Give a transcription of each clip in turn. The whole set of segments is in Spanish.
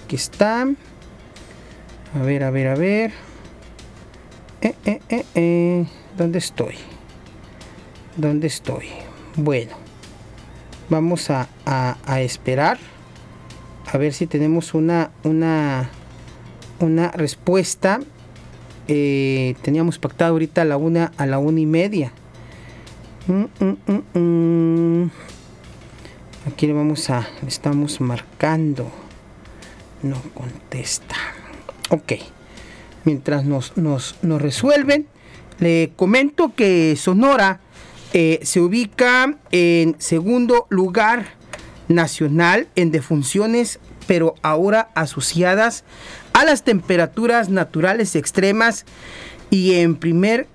aquí está. A ver. ¿Dónde estoy? Bueno, vamos a esperar a ver si tenemos una respuesta. Teníamos pactado ahorita a la 1:30. Aquí le estamos marcando. No contesta. Ok. Mientras nos resuelven, le comento que Sonora se ubica en segundo lugar nacional en defunciones, pero ahora asociadas a las temperaturas naturales extremas, y en primer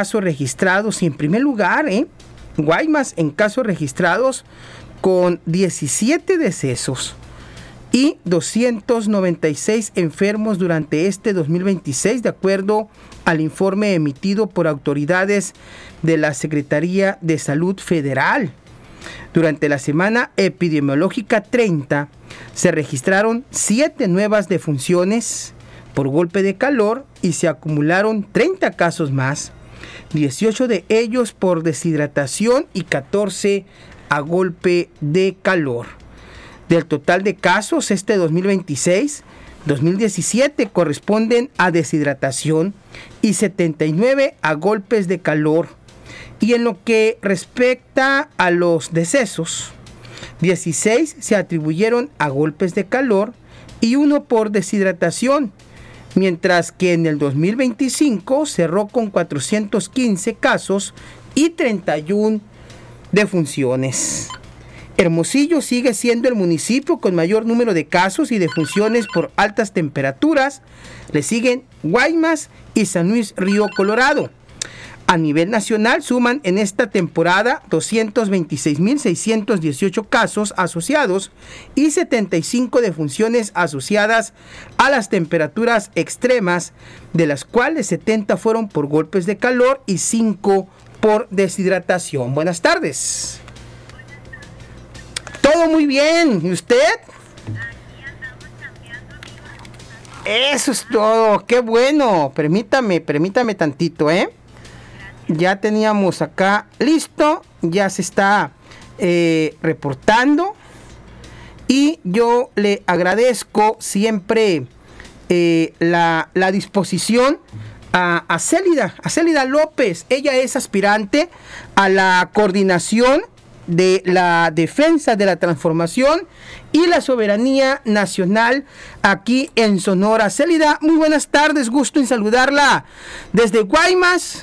lugar, Guaymas en casos registrados con 17 decesos y 296 enfermos durante este 2026, de acuerdo al informe emitido por autoridades de la Secretaría de Salud Federal. Durante la semana epidemiológica 30 se registraron 7 nuevas defunciones por golpe de calor y se acumularon 30 casos más, 18 de ellos por deshidratación y 14 a golpe de calor. Del total de casos este 2026, 2017 corresponden a deshidratación y 79 a golpes de calor. Y en lo que respecta a los decesos, 16 se atribuyeron a golpes de calor y 1 por deshidratación, mientras que en el 2025 cerró con 415 casos y 31 defunciones. Hermosillo sigue siendo el municipio con mayor número de casos y defunciones por altas temperaturas. Le siguen Guaymas y San Luis Río Colorado. A nivel nacional suman en esta temporada 226.618 casos asociados y 75 defunciones asociadas a las temperaturas extremas, de las cuales 70 fueron por golpes de calor y 5 por deshidratación. Buenas tardes. Todo muy bien. ¿Y usted? Eso es todo. Qué bueno. Permítame tantito, Ya teníamos acá listo. Ya se está reportando. Y yo le agradezco siempre la disposición a Célida López. Ella es aspirante a la coordinación de la defensa de la transformación y la soberanía nacional aquí en Sonora. Célida, muy buenas tardes, gusto en saludarla desde Guaymas.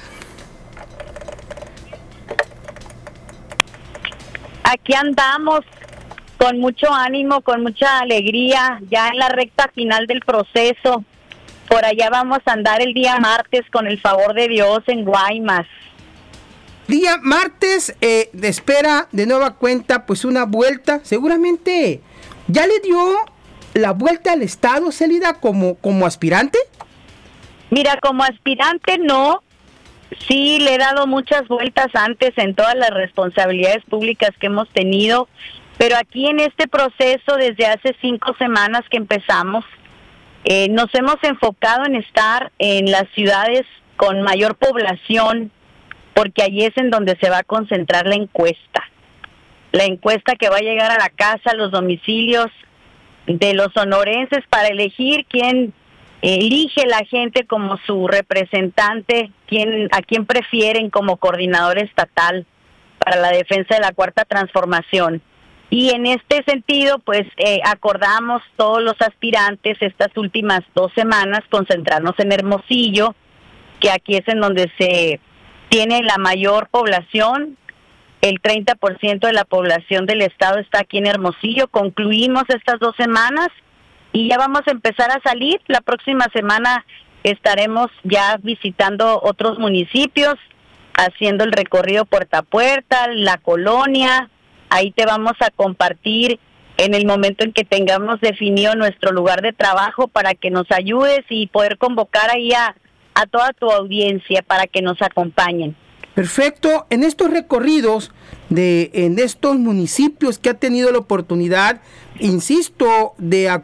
Aquí andamos con mucho ánimo, con mucha alegría, ya en la recta final del proceso. Por allá vamos a andar el día martes con el favor de Dios en Guaymas. Día martes, espera de nueva cuenta pues una vuelta. Seguramente ya le dio la vuelta al estado, Célida, como aspirante. Mira, como aspirante no. Sí, le he dado muchas vueltas antes en todas las responsabilidades públicas que hemos tenido, pero aquí en este proceso desde hace 5 semanas que empezamos, nos hemos enfocado en estar en las ciudades con mayor población, porque allí es en donde se va a concentrar la encuesta que va a llegar a la casa, a los domicilios de los sonorenses para elegir quién elige la gente como su representante, a quién prefieren como coordinador estatal para la defensa de la Cuarta Transformación. Y en este sentido, pues acordamos todos los aspirantes estas últimas 2 semanas concentrarnos en Hermosillo, que aquí es en donde se tiene la mayor población. El 30% de la población del estado está aquí en Hermosillo. Concluimos estas 2 semanas y ya vamos a empezar a salir. La próxima semana estaremos ya visitando otros municipios, haciendo el recorrido puerta a puerta, la colonia. Ahí te vamos a compartir en el momento en que tengamos definido nuestro lugar de trabajo para que nos ayudes y poder convocar ahí a toda tu audiencia para que nos acompañen. Perfecto. En estos recorridos en estos municipios que ha tenido la oportunidad, insisto, de